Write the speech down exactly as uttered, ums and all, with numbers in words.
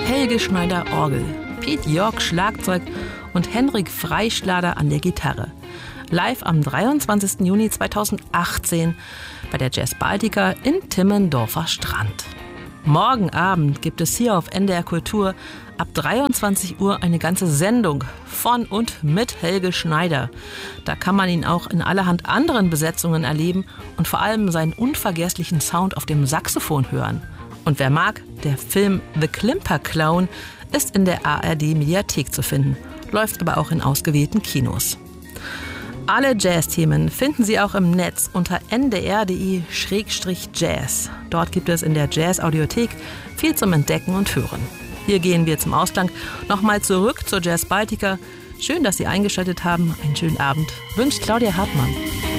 Helge Schneider Orgel, Piet Jörg Schlagzeug und Henrik Freischlader an der Gitarre. Live am dreiundzwanzigsten Juni zweitausendachtzehn bei der Jazz Baltica in Timmendorfer Strand. Morgen Abend gibt es hier auf N D R Kultur ab dreiundzwanzig Uhr eine ganze Sendung von und mit Helge Schneider. Da kann man ihn auch in allerhand anderen Besetzungen erleben und vor allem seinen unvergesslichen Sound auf dem Saxophon hören. Und wer mag, der Film The Klimper Clown ist in der A R D-Mediathek zu finden, läuft aber auch in ausgewählten Kinos. Alle Jazz-Themen finden Sie auch im Netz unter n d r punkt d i slash jazz. Dort gibt es in der Jazz-Audiothek viel zum Entdecken und Hören. Hier gehen wir zum Ausklang nochmal zurück zur Jazz Baltica. Schön, dass Sie eingeschaltet haben. Einen schönen Abend. Wünscht Claudia Hartmann.